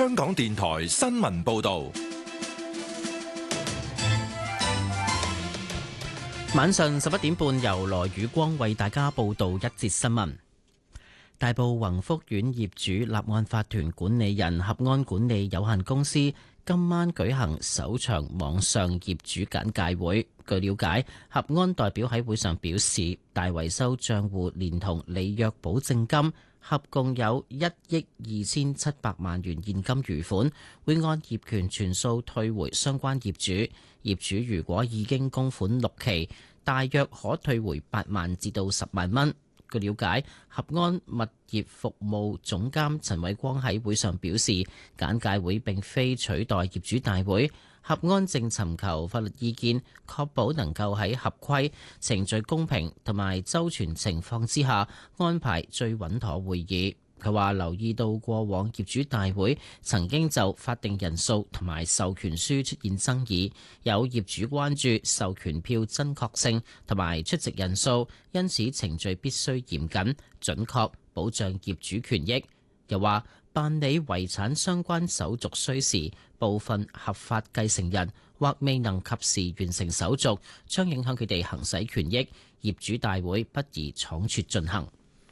香港電台新聞報道。 晚上11點半，由羅宇光為大家報道一節新聞。大埔宏福苑業主立案法團管理人合安管理有限公司今晚舉行首場網上業主簡介會。據了解，合安代表喺會上表示，大維修賬戶連同履約保證金合共有1億2700萬元現金餘款，會按業權全數退回相關業主。業主如果已經供款6期，大約可退回8萬至到10萬蚊。據了解，合安物業服務總監陳偉光喺會上表示，簡介會並非取代業主大會，合安正尋求法律意見，確保能夠喺合規、程序公平同埋周全情況之下安排最穩妥會議。佢話留意到過往業主大會曾經就法定人數同埋授權書出現爭議，有業主關注授權票真確性同埋出席人數，因此程序必須嚴謹準確，保障業主權益。又話辦理遺產相關手續需時，部分合法繼承人或未能及時完成手續，將影響佢哋行使權益，業主大會不宜倉促進行。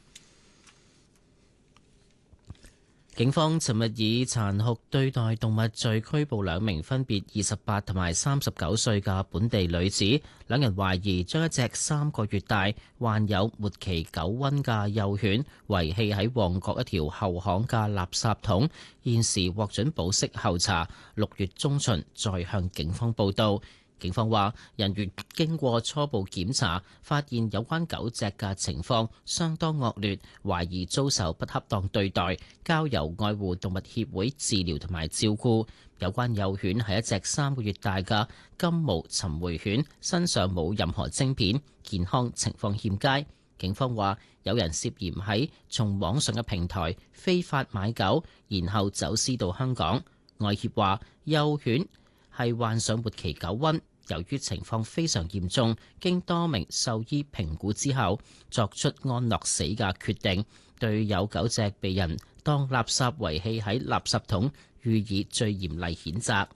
警方尋日以殘酷對待動物罪拘捕2名分別28同埋39歲嘅本地女子，兩人懷疑將一隻3個月大、患有末期狗瘟嘅幼犬遺棄喺旺角一條後巷嘅垃圾桶，現時獲准保釋候查，6月中旬再向警方報到。警方話，人員經過初步檢查，發現有關狗隻嘅情況相當惡劣，懷疑遭受不恰當對待，交由愛護動物協會治療同埋照顧。有關幼犬係一隻3個月大嘅金毛尋回犬，身上冇任何晶片，健康情況欠佳。警方話，有人涉嫌喺從網上嘅平台非法買狗，然後走私到香港。愛協話，幼犬係患上末期狗瘟，由於情況非常嚴重，經多名獸醫評估之後，作出安樂死嘅決定，對有狗隻被人當垃圾遺棄喺垃圾桶，予以最嚴厲譴責。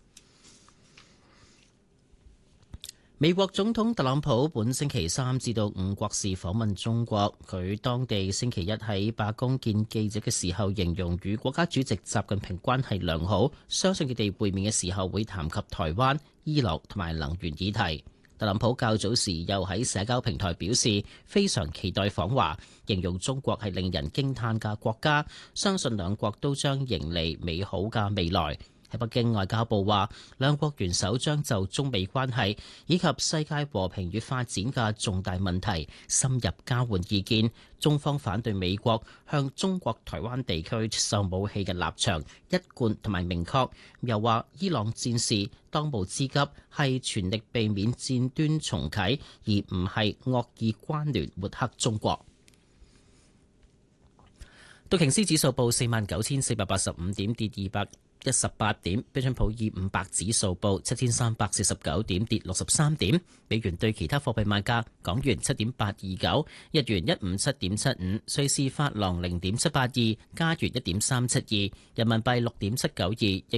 美國總統特朗普本星期3至到5國事訪問中國，佢當地星期一喺白宮見記者嘅時候，形容與國家主席習近平關係良好，相信佢哋會面嘅時候會談及台灣、伊朗同埋能源議題。特朗普較早時又喺社交平台表示非常期待訪華，形容中國係令人驚嘆嘅國家，相信兩國都將迎嚟美好嘅未來。喺北京，外交部話，兩國元首將就中美關係以及世界和平與發展嘅重大問題深入交換意見。中方反對美國向中國台灣地區出售武器嘅立場一貫同埋明確。又話，伊朗戰事當務之急係全力避免戰端重啟，而唔係惡意關聯抹黑中國。道瓊斯指數報49,485點，跌218點。標準普爾500指數報7,349點，跌63點。美元對其他貨幣賣價：港元7.829，日元157.75，瑞士法郎0.782，加元1.372，人民幣6.792。